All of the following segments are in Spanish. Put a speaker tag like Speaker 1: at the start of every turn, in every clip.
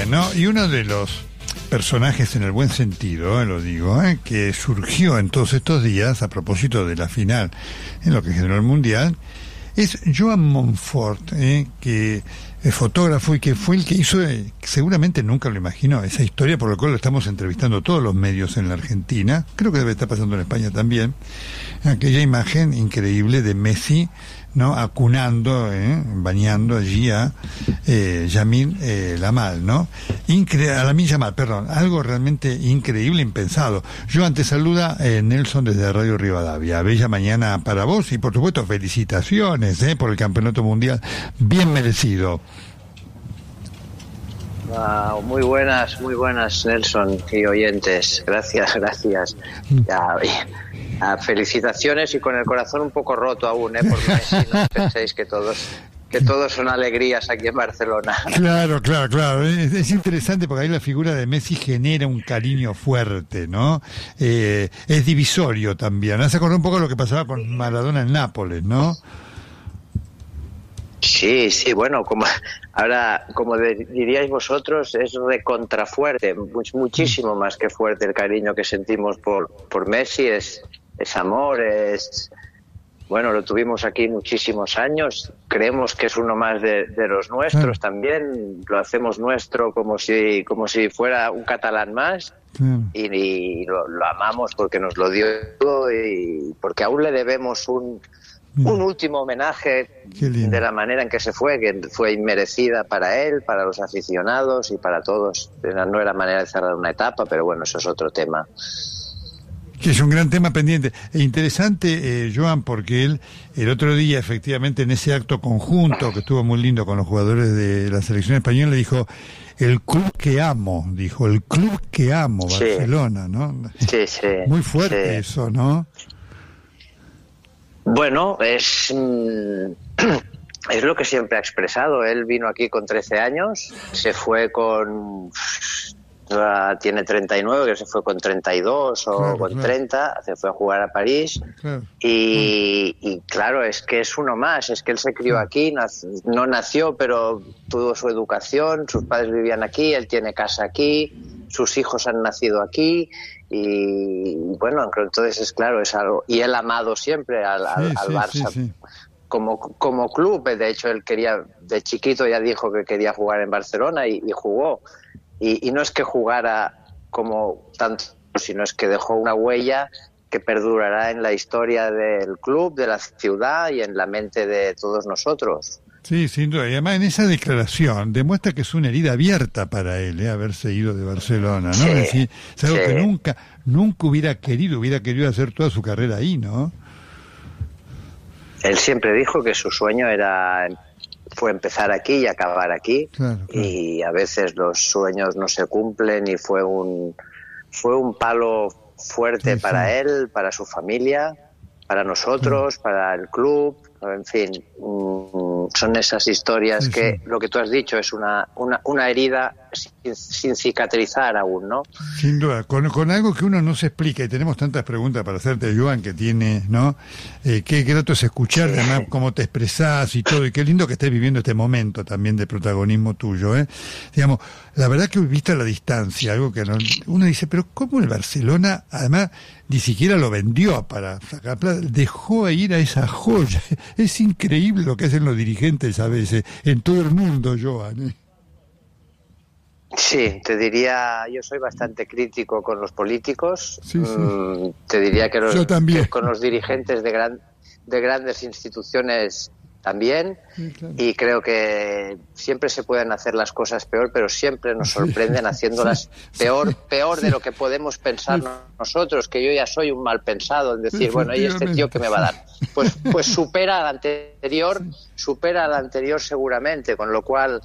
Speaker 1: bien, ¿no? Y uno de los personajes en el buen sentido, lo digo, que surgió en todos estos días a propósito de la final en lo que generó el Mundial, es Joan Montfort, que es fotógrafo y que fue el que hizo, seguramente nunca lo imaginó, esa historia por la cual lo estamos entrevistando todos los medios en la Argentina, creo que debe estar pasando en España también, aquella imagen increíble de Messi, ¿no? Acunando, bañando allí a Lamine Yamal, ¿no? A Lamine Yamal, perdón, algo realmente increíble, impensado. Joan, te saluda Nelson desde Radio Rivadavia. Bella mañana para vos y por supuesto felicitaciones por el Campeonato Mundial, bien merecido.
Speaker 2: Wow, muy buenas Nelson y oyentes, gracias. Felicitaciones y con el corazón un poco roto aún, porque Messi, no penséis que todos son alegrías aquí en Barcelona.
Speaker 1: Claro. Es interesante porque ahí la figura de Messi genera un cariño fuerte, ¿no? Es divisorio también. Hace acordar un poco lo que pasaba con Maradona en Nápoles, ¿no?
Speaker 2: Sí, bueno, como diríais vosotros, es recontrafuerte, muchísimo más que fuerte el cariño que sentimos por Messi, es amor, bueno, lo tuvimos aquí muchísimos años, creemos que es uno más de los nuestros también, lo hacemos nuestro como si fuera un catalán más, y lo amamos porque nos lo dio todo y porque aún le debemos un último homenaje de la manera en que se fue, que fue inmerecida para él, para los aficionados y para todos. No era manera de cerrar una etapa, pero bueno, eso es otro tema.
Speaker 1: Que es un gran tema pendiente. E interesante, Joan, porque él, el otro día, efectivamente, en ese acto conjunto, que estuvo muy lindo con los jugadores de la selección española, dijo, el club que amo, Barcelona, ¿no?
Speaker 2: Sí.
Speaker 1: Muy fuerte eso, ¿no?
Speaker 2: Bueno, es lo que siempre ha expresado. Él vino aquí con 13 años, se fue tiene 39, que se fue con 32 o con 30, se fue a jugar a París y claro, es que es uno más, es que él se crió aquí, no nació, pero tuvo su educación, sus padres vivían aquí, él tiene casa aquí, sus hijos han nacido aquí y bueno, entonces es claro, es algo, y él ha amado siempre al Barça. Sí. Como club, de hecho él quería, de chiquito ya dijo que quería jugar en Barcelona y jugó. Y no es que jugara como tanto, sino es que dejó una huella que perdurará en la historia del club, de la ciudad y en la mente de todos nosotros.
Speaker 1: Sí, sin duda. Y además en esa declaración demuestra que es una herida abierta para él, haberse ido de Barcelona, ¿no?
Speaker 2: Sí,
Speaker 1: es decir, es algo que nunca hubiera querido hacer toda su carrera ahí, ¿no?
Speaker 2: Él siempre dijo que su sueño fue empezar aquí y acabar aquí, claro. Y a veces los sueños no se cumplen y fue un palo fuerte para él, para su familia, para nosotros, para el club, en fin, son esas historias que lo que tú has dicho es una herida sin cicatrizar aún, ¿no?
Speaker 1: Sin duda, con algo que uno no se explica, y tenemos tantas preguntas para hacerte, Joan, que tiene, ¿no? Qué grato es escuchar, además, cómo te expresás y todo, y qué lindo que estés viviendo este momento también de protagonismo tuyo, Digamos, la verdad que viste a la distancia, algo que uno dice, pero ¿cómo el Barcelona, además, ni siquiera lo vendió para sacar plata, dejó ir a esa joya? Es increíble lo que hacen los dirigentes a veces, en todo el mundo, Joan,
Speaker 2: Sí, te diría, yo soy bastante crítico con los políticos, te diría que con los dirigentes de grandes instituciones también, claro. Y creo que siempre se pueden hacer las cosas peor, pero siempre nos sorprenden haciéndolas peor de lo que podemos pensar nosotros, que yo ya soy un mal pensado en decir, bueno, ¿y este tío qué me va a dar? Pues supera al anterior seguramente, con lo cual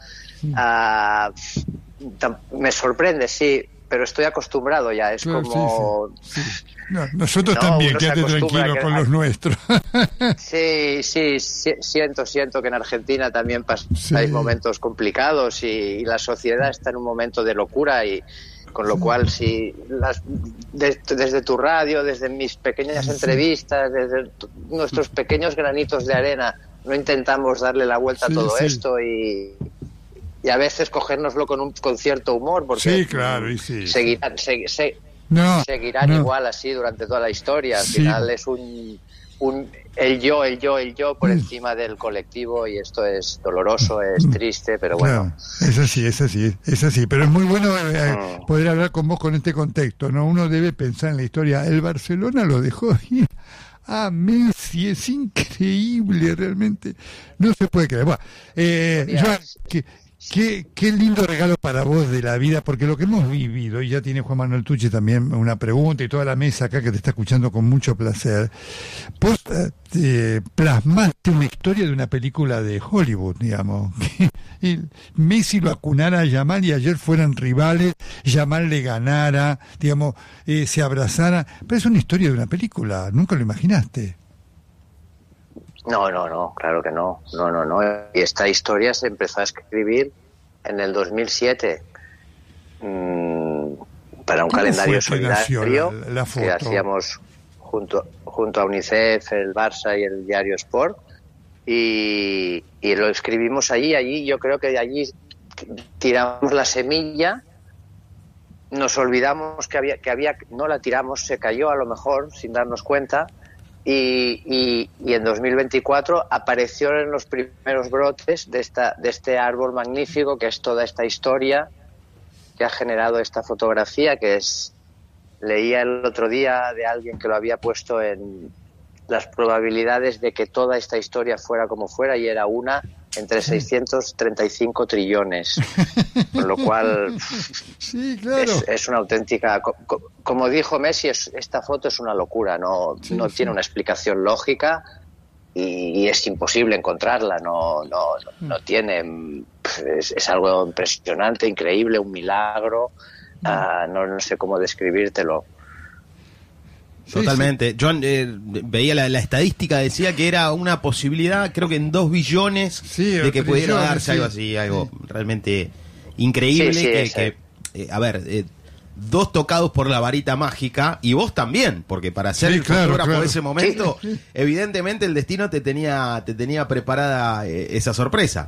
Speaker 2: me sorprende, sí, pero estoy acostumbrado ya, es como...
Speaker 1: Sí. No, nosotros también, quédate tranquilo con los nuestros.
Speaker 2: Sí, siento que en Argentina también hay momentos complicados y la sociedad está en un momento de locura y con lo cual si desde tu radio, desde mis pequeñas entrevistas, desde nuestros pequeños granitos de arena, no intentamos darle la vuelta a todo esto y y a veces cogérnoslo con cierto humor, porque
Speaker 1: sí, claro, y sí,
Speaker 2: seguirán igual así durante toda la historia. Al final es el yo por encima del colectivo, y esto es doloroso, es triste, pero bueno.
Speaker 1: Claro, es así, pero es muy bueno poder hablar con vos con este contexto, ¿no? Uno debe pensar en la historia. El Barcelona lo dejó ir a Messi, es increíble, realmente, no se puede creer. Bueno, Joan, qué lindo regalo para vos de la vida, porque lo que hemos vivido, y ya tiene Juan Manuel Tucci también una pregunta, y toda la mesa acá que te está escuchando con mucho placer, vos plasmaste una historia de una película de Hollywood, digamos, que Messi lo acunara a Yamal y ayer fueran rivales, Yamal le ganara, digamos, se abrazara, pero es una historia de una película, nunca lo imaginaste.
Speaker 2: No, claro que no. Y esta historia se empezó a escribir en el 2007 para un calendario solidario que hacíamos junto a UNICEF, el Barça y el diario Sport, y lo escribimos allí. Yo creo que allí tiramos la semilla, nos olvidamos que había, no la tiramos, se cayó a lo mejor sin darnos cuenta. Y en 2024 aparecieron los primeros brotes de este árbol magnífico, que es toda esta historia que ha generado esta fotografía, leía el otro día de alguien que lo había puesto en las probabilidades de que toda esta historia fuera como fuera, y era una entre 635 trillones, con lo cual
Speaker 1: sí, claro.
Speaker 2: es una auténtica, como dijo Messi, esta foto es una locura, no tiene una explicación lógica, y es imposible encontrarla, no tiene, es algo impresionante, increíble, un milagro, no sé cómo describírtelo.
Speaker 3: Totalmente. Joan, veía la estadística, decía que era una posibilidad, creo que en 2 billones de que pudiera darse algo así, algo realmente increíble. A ver, 2 tocados por la varita mágica, y vos también, porque para ser el fotógrafo de ese momento, evidentemente el destino te tenía preparada esa sorpresa.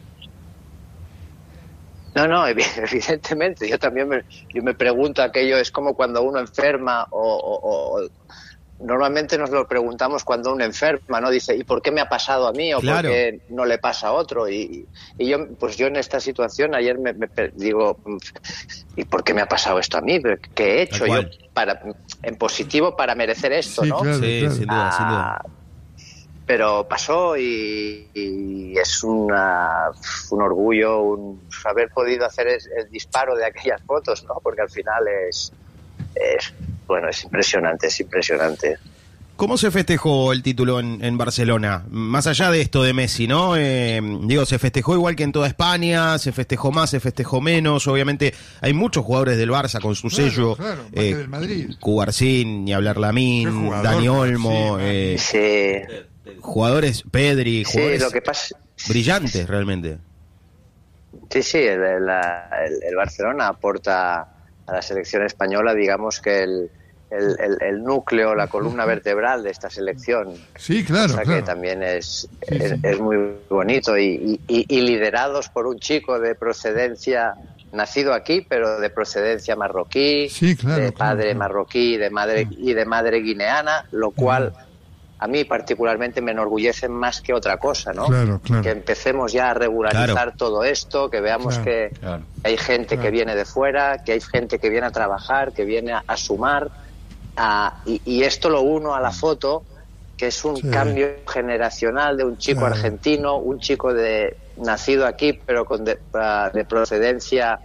Speaker 2: No, evidentemente. Yo también me pregunto aquello, es como cuando uno enferma o normalmente nos lo preguntamos cuando uno enferma, ¿no? Dice, ¿y por qué me ha pasado a mí? O
Speaker 3: claro.
Speaker 2: ¿por qué no le pasa a otro? Y yo en esta situación ayer me digo, ¿y por qué me ha pasado esto a mí? ¿Qué he hecho yo en positivo para merecer esto, no?
Speaker 1: Claro,
Speaker 3: sí, sin duda.
Speaker 2: Pero pasó, y es un orgullo haber podido hacer el disparo de aquellas fotos, ¿no? Porque al final es impresionante.
Speaker 3: ¿Cómo se festejó el título en Barcelona? Más allá de esto de Messi, ¿no? Se festejó igual que en toda España, se festejó más, se festejó menos. Obviamente hay muchos jugadores del Barça con su sello.
Speaker 1: Claro, del Madrid.
Speaker 3: Cubarsín, ni hablar Lamín, Dani Olmo, jugadores, Pedri, jugadores
Speaker 2: lo que pasa,
Speaker 3: brillantes realmente.
Speaker 2: Sí, el Barcelona aporta a la selección española, digamos que el núcleo, la columna vertebral de esta selección.
Speaker 1: Sí, claro.
Speaker 2: Que también es muy bonito, y liderados por un chico de procedencia, nacido aquí, pero de procedencia marroquí, de padre marroquí y de madre guineana, lo cual a mí particularmente me enorgullece más que otra cosa, ¿no?
Speaker 1: Claro.
Speaker 2: Que empecemos ya a regularizar todo esto, que veamos que hay gente que viene de fuera, que hay gente que viene a trabajar, que viene a sumar, y esto lo uno a la foto, que es un cambio generacional de un chico argentino, un chico nacido aquí, pero de procedencia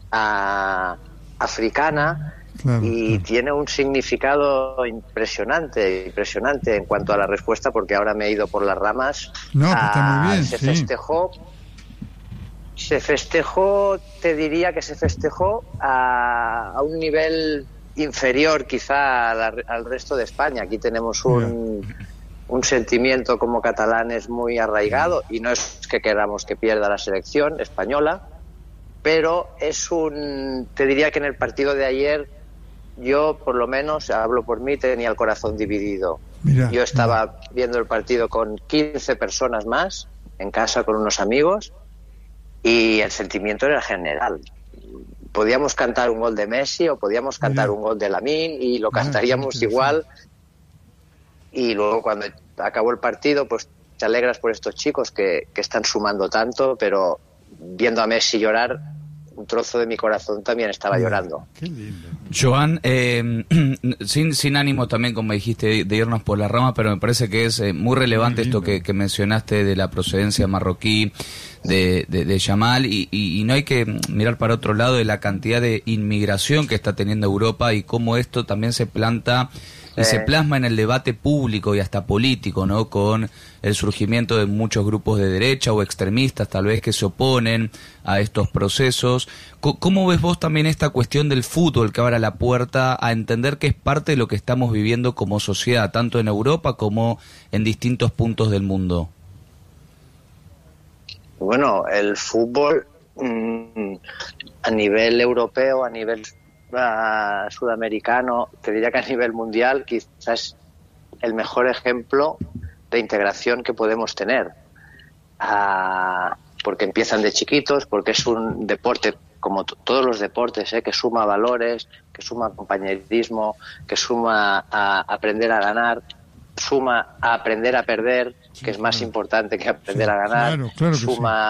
Speaker 2: africana. Tiene un significado impresionante en cuanto a la respuesta, porque ahora me he ido por las ramas.
Speaker 1: Está muy bien.
Speaker 2: Se festejó, te diría que se festejó a un nivel inferior quizá al resto de España. Aquí tenemos un sentimiento como catalanes muy arraigado, y no es que queramos que pierda la selección española, pero te diría que en el partido de ayer, yo, por lo menos, hablo por mí, tenía el corazón dividido. Yo estaba viendo el partido con 15 personas más, en casa con unos amigos, y el sentimiento era general. Podíamos cantar un gol de Messi o podíamos cantar un gol de Lamine y lo cantaríamos igual, y luego cuando acabó el partido pues te alegras por estos chicos que están sumando tanto, pero viendo a Messi llorar, un trozo de mi corazón también estaba llorando.
Speaker 1: Qué lindo.
Speaker 4: Joan, sin ánimo también, como dijiste, de irnos por la rama, pero me parece que es muy relevante esto que mencionaste de la procedencia marroquí de Yamal, y no hay que mirar para otro lado de la cantidad de inmigración que está teniendo Europa y cómo esto también se planta y se plasma en el debate público y hasta político, ¿no? Con el surgimiento de muchos grupos de derecha o extremistas, tal vez, que se oponen a estos procesos. ¿Cómo ves vos también esta cuestión del fútbol que abre la puerta a entender que es parte de lo que estamos viviendo como sociedad, tanto en Europa como en distintos puntos del mundo?
Speaker 2: Bueno, el fútbol a nivel europeo, a nivel sudamericano, te diría que a nivel mundial quizás el mejor ejemplo de integración que podemos tener, porque empiezan de chiquitos, porque es un deporte como todos los deportes, que suma valores, que suma compañerismo, que suma a aprender a ganar, suma a aprender a perder, que es más importante que aprender a ganar,
Speaker 1: claro
Speaker 2: suma